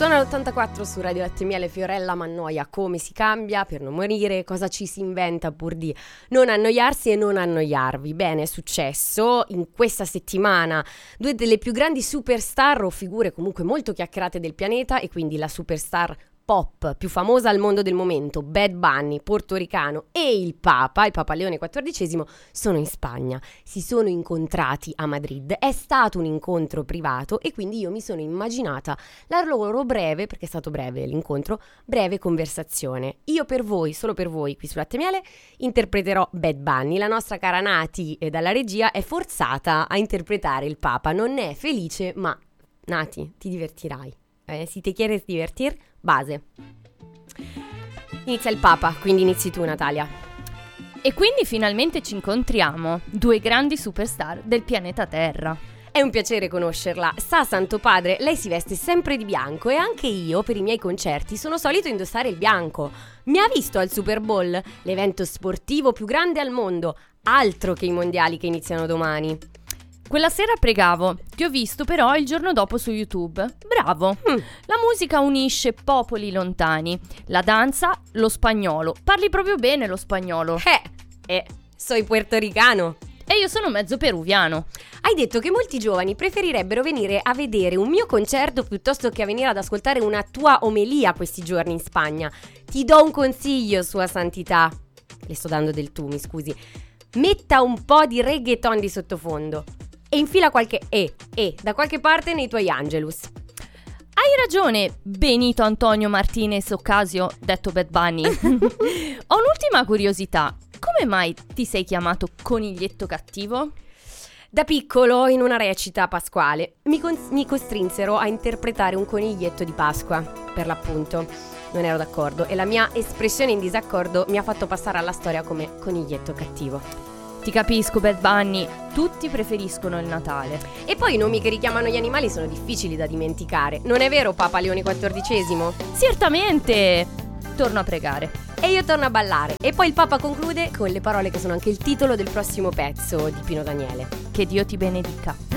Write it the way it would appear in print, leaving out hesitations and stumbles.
Sono all'84 su Radio Latte Miele. Fiorella Mannoia. Come si cambia per non morire? Cosa ci si inventa pur di non annoiarsi e non annoiarvi? Bene, è successo in questa settimana due delle più grandi superstar o figure comunque molto chiacchierate del pianeta, e quindi la superstar pop più famosa al mondo del momento, Bad Bunny, portoricano, e il Papa Leone XIV sono in Spagna. Si sono incontrati a Madrid, è stato un incontro privato e quindi io mi sono immaginata la loro breve, perché è stato breve l'incontro, breve conversazione. Io per voi, solo per voi, qui su Latte Miele, interpreterò Bad Bunny. La nostra cara Nati dalla regia è forzata a interpretare il Papa. Non è felice, ma Nati, ti divertirai. Si te quieres divertir, base. Inizia il Papa, quindi inizi tu, Natalia. E quindi finalmente ci incontriamo, due grandi superstar del pianeta Terra. È un piacere conoscerla. Sa Santo Padre, lei si veste sempre di bianco e anche io per i miei concerti sono solito indossare il bianco. Mi ha visto al Super Bowl, l'evento sportivo più grande al mondo, altro che i mondiali che iniziano domani. Quella sera pregavo, ti ho visto però il giorno dopo su YouTube. Bravo! La musica unisce popoli lontani, la danza, lo spagnolo. Parli proprio bene lo spagnolo. Soy puertoricano. E io sono mezzo peruviano. Hai detto che molti giovani preferirebbero venire a vedere un mio concerto piuttosto che a venire ad ascoltare una tua omelia questi giorni in Spagna. Ti do un consiglio, Sua Santità. Le sto dando del tu, mi scusi. Metta un po' di reggaeton di sottofondo e infila qualche da qualche parte nei tuoi Angelus. Hai ragione, Benito Antonio Martinez Ocasio, detto Bad Bunny. Ho un'ultima curiosità. Come mai ti sei chiamato Coniglietto Cattivo? Da piccolo, in una recita pasquale, mi costrinsero a interpretare un coniglietto di Pasqua, per l'appunto. Non ero d'accordo e la mia espressione in disaccordo mi ha fatto passare alla storia come Coniglietto Cattivo. Ti capisco, Bad Bunny, tutti preferiscono il Natale. E poi i nomi che richiamano gli animali sono difficili da dimenticare. Non è vero, Papa Leone XIV? Certamente! Torno a pregare. E io torno a ballare. E poi il Papa conclude con le parole che sono anche il titolo del prossimo pezzo di Pino Daniele. Che Dio ti benedica.